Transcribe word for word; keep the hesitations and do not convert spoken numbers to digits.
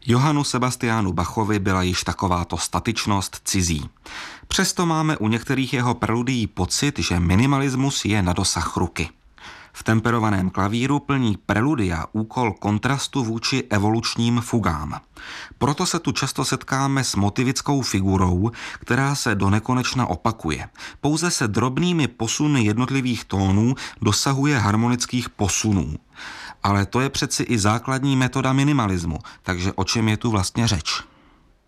Johannu Sebastianu Bachovi byla již takováto statičnost cizí. Přesto máme u některých jeho preludií pocit, že minimalismus je na dosah ruky. V temperovaném klavíru plní preludia úkol kontrastu vůči evolučním fugám. Proto se tu často setkáme s motivickou figurou, která se do nekonečna opakuje. Pouze se drobnými posuny jednotlivých tónů dosahuje harmonických posunů. Ale to je přeci i základní metoda minimalismu, takže o čem je tu vlastně řeč?